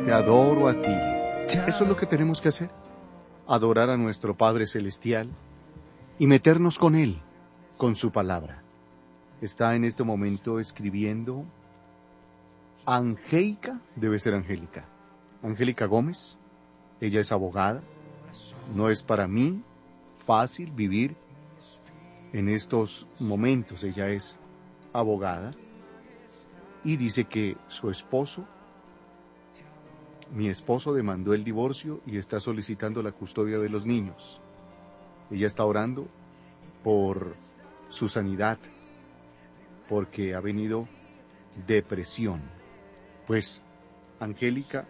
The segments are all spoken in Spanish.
te adoro a ti. Eso es lo que tenemos que hacer, adorar a nuestro Padre Celestial y meternos con Él, con su palabra. Está en este momento escribiendo Angélica, debe ser Angélica. Angélica Gómez, ella es abogada. No es para mí fácil vivir en estos momentos. Ella es abogada y dice que su esposo, mi esposo demandó el divorcio y está solicitando la custodia de los niños. Ella está orando por su sanidad, porque ha venido depresión. Pues, Angélica,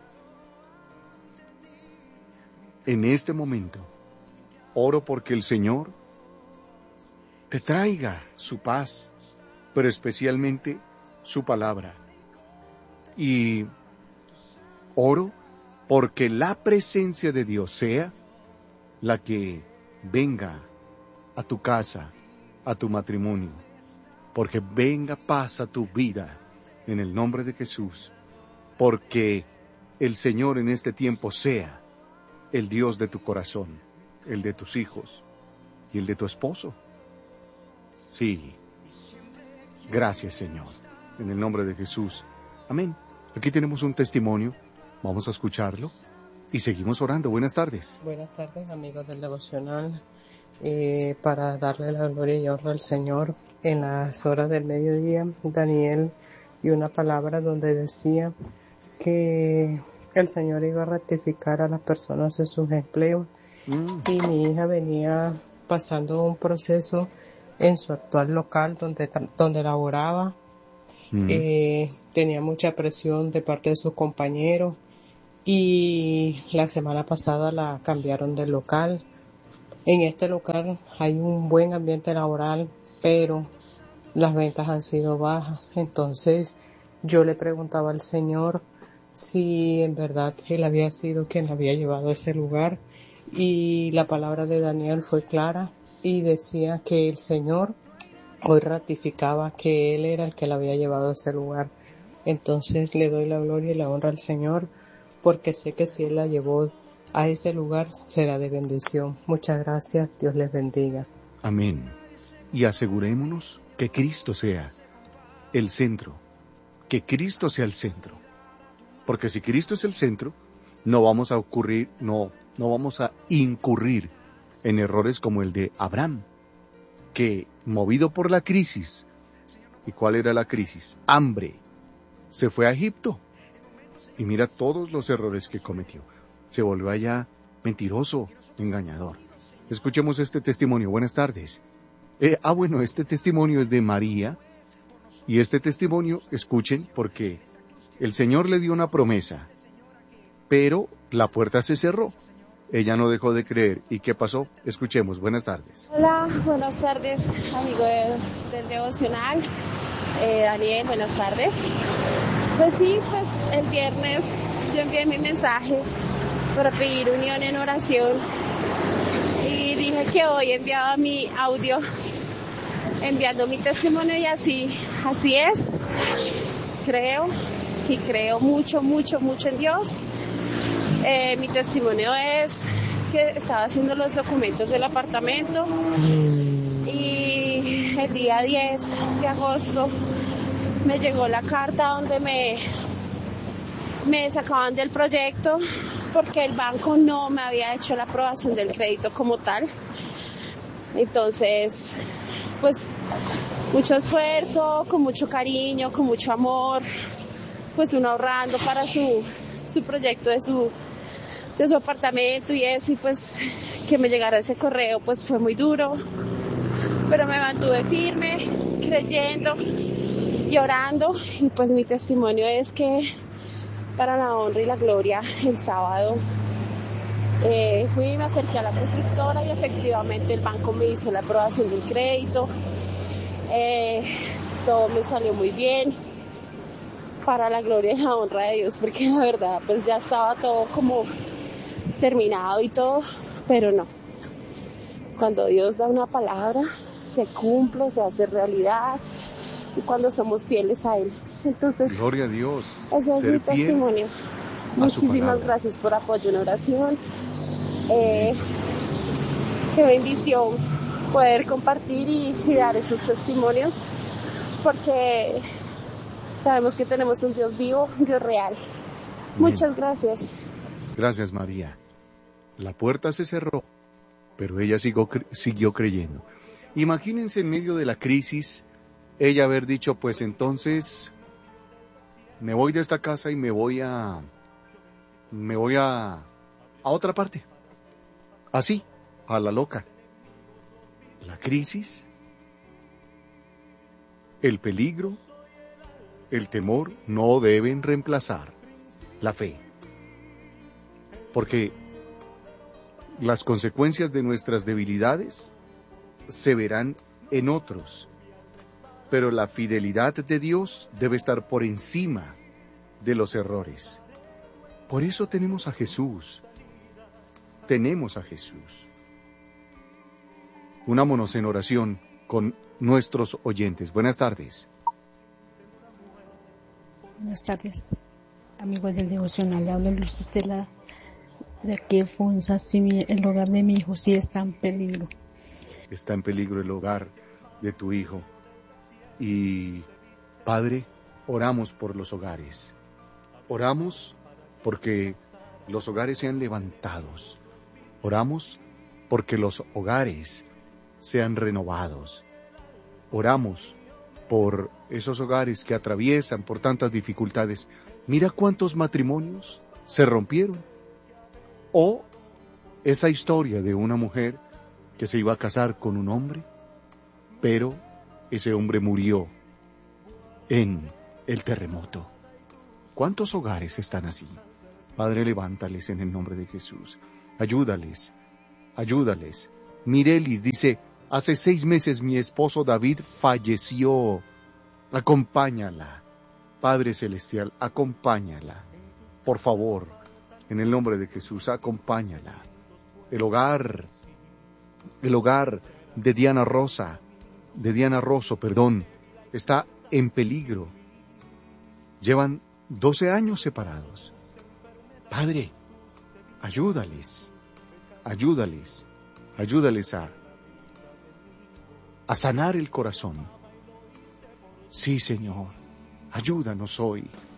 en este momento, oro porque el Señor te traiga su paz, pero especialmente su palabra. Y oro porque la presencia de Dios sea la que venga a tu casa, a tu matrimonio, porque venga paz a tu vida en el nombre de Jesús, porque el Señor en este tiempo sea el Dios de tu corazón, el de tus hijos y el de tu esposo. Sí, gracias Señor, en el nombre de Jesús. Amén. Aquí tenemos un testimonio, vamos a escucharlo y seguimos orando. Buenas tardes. Buenas tardes, amigos del devocional. Para darle la gloria y honra al Señor, en las horas del mediodía, Daniel dio una palabra donde decía que el Señor iba a rectificar a las personas en sus empleos. Y mi hija venía pasando un proceso en su actual local donde laboraba. Tenía mucha presión de parte de sus compañeros y la semana pasada la cambiaron del local. En este local hay un buen ambiente laboral, pero las ventas han sido bajas. Entonces yo le preguntaba al Señor si en verdad Él había sido quien la había llevado a ese lugar, y la palabra de Daniel fue clara y decía que el Señor hoy ratificaba que Él era el que la había llevado a ese lugar. Entonces le doy la gloria y la honra al Señor, porque sé que si Él la llevó a ese lugar será de bendición. Muchas gracias, Dios les bendiga. Amén. Y asegurémonos que Cristo sea el centro, que Cristo sea el centro. Porque si Cristo es el centro, no vamos a incurrir en errores como el de Abraham, que movido por la crisis, ¿y cuál era la crisis? Hambre, se fue a Egipto. Y mira todos los errores que cometió. Se volvió allá mentiroso, engañador. Escuchemos este testimonio. Buenas tardes. Este testimonio es de María. Y este testimonio, escuchen, porque el Señor le dio una promesa, pero la puerta se cerró. Ella no dejó de creer. ¿Y qué pasó? Escuchemos. Buenas tardes. Hola, buenas tardes, amigo del devocional. Daniel, buenas tardes. Pues sí, el viernes yo envié mi mensaje para pedir unión en oración y dije que hoy enviaba mi audio enviando mi testimonio, y así es. Creo mucho en Dios. Mi testimonio es que estaba haciendo los documentos del apartamento y el día 10 de agosto me llegó la carta donde me sacaban del proyecto porque el banco no me había hecho la aprobación del crédito como tal. Entonces, pues mucho esfuerzo, con mucho cariño, con mucho amor, pues uno ahorrando para su proyecto de su apartamento y eso, y pues que me llegara ese correo pues fue muy duro, pero me mantuve firme, creyendo y orando, y pues mi testimonio es que para la honra y la gloria, el sábado me acerqué a la constructora y efectivamente el banco me hizo la aprobación del crédito. Todo me salió muy bien, para la gloria y la honra de Dios, porque la verdad pues ya estaba todo como terminado y todo, pero no. Cuando Dios da una palabra, se cumple, se hace realidad, y cuando somos fieles a Él. Entonces, gloria a Dios. ese es mi testimonio. Muchísimas gracias por apoyo en oración. Qué bendición poder compartir y dar esos testimonios, porque sabemos que tenemos un Dios vivo, un Dios real. Amén. Muchas gracias. Gracias, María. La puerta se cerró, pero ella siguió creyendo. Imagínense en medio de la crisis, ella haber dicho, pues entonces me voy de esta casa y me voy a otra parte. Así, a la loca. La crisis, el peligro, el temor no deben reemplazar la fe. Porque las consecuencias de nuestras debilidades se verán en otros. Pero la fidelidad de Dios debe estar por encima de los errores. Por eso tenemos a Jesús. Tenemos a Jesús. Unámonos en oración con nuestros oyentes. Buenas tardes. Buenas tardes, amigos del devocional. Le habla Luz Estela de aquí de Funza. Sí, el hogar de mi hijo sí está en peligro. Está en peligro el hogar de tu hijo. Y, Padre, oramos por los hogares. Oramos porque los hogares sean levantados. Oramos porque los hogares sean renovados. Oramos por esos hogares que atraviesan por tantas dificultades. Mira cuántos matrimonios se rompieron. O esa historia de una mujer que se iba a casar con un hombre, pero ese hombre murió en el terremoto. ¿Cuántos hogares están así? Padre, levántales en el nombre de Jesús. Ayúdales. Mirelis dice, hace 6 meses mi esposo David falleció. Acompáñala. Padre Celestial, acompáñala. Por favor, en el nombre de Jesús, acompáñala. El hogar de Diana Rosso, está en peligro. Llevan 12 años separados. Padre, ayúdales a sanar el corazón. Sí, Señor, ayúdanos hoy.